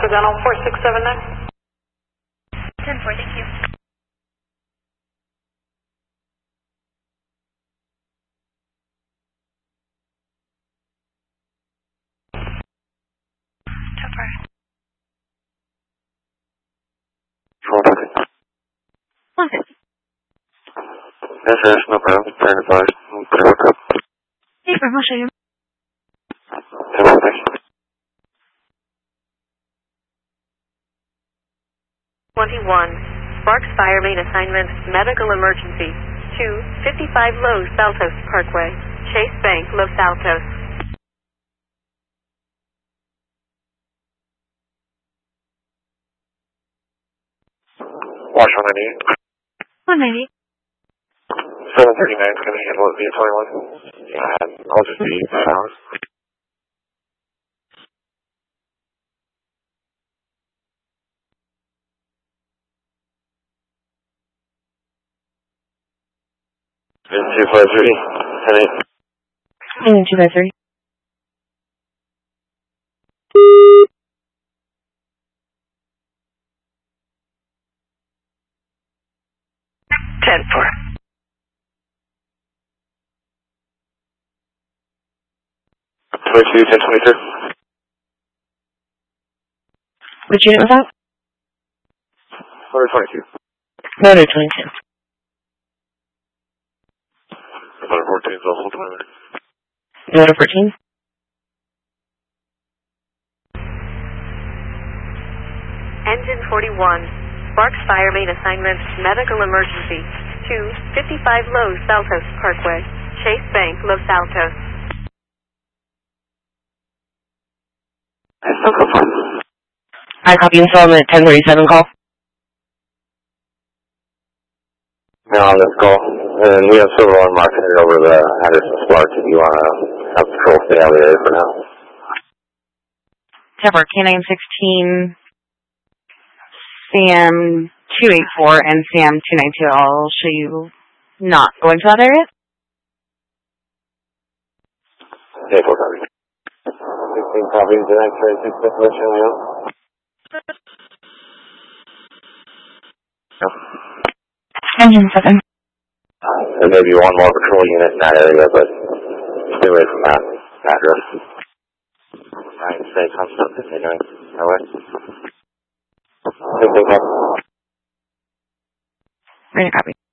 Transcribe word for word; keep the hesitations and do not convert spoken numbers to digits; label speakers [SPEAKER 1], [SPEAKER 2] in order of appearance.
[SPEAKER 1] Occidental four six seven nine.
[SPEAKER 2] ten four, thank you. ten four. one fifty.
[SPEAKER 3] Yes, yes, no problem. ten five. Put it up.
[SPEAKER 2] Hey, I'll show you.
[SPEAKER 3] ten four, thank you.
[SPEAKER 4] twenty-one. Sparks Fire Main Assignment Medical Emergency. two fifty-five Los Altos Parkway. Chase Bank, Los Altos.
[SPEAKER 3] Watch one ninety-eight.
[SPEAKER 2] one ninety.
[SPEAKER 3] seven thirty-nine is going to handle it via twenty-one. Yeah, I'll just be five hours. two five three, ten eight.
[SPEAKER 2] two five three.
[SPEAKER 4] ten four.
[SPEAKER 3] twenty-two, ten twenty-two.
[SPEAKER 2] Which unit was that?
[SPEAKER 3] one twenty-two.
[SPEAKER 2] one twenty-two.
[SPEAKER 3] one fourteen is also twenty minutes.
[SPEAKER 2] one fourteen?
[SPEAKER 4] Engine forty-one. Sparks Fire Main Assignment Medical Emergency. two fifty-five Los Altos Parkway. Chase Bank, Los Altos.
[SPEAKER 3] I still go for
[SPEAKER 2] I copy and on the ten thirty-seven call.
[SPEAKER 3] Now on this call. And we have several unmarked headed over the Anderson Sparks if you want to have control stay out of the area for now.
[SPEAKER 2] ten four, K nine sixteen, Sam two eight four, and Sam two nine two. I'll show you not going to that area.
[SPEAKER 3] ten four, copy. sixteen copies, the next ray, six definition, Leo.
[SPEAKER 2] Engine seven.
[SPEAKER 3] Uh, there may be one more patrol unit in that area, but stay away from that address. Alright, stay constant, continuing. No way. sixteen copy.
[SPEAKER 2] Ready to copy.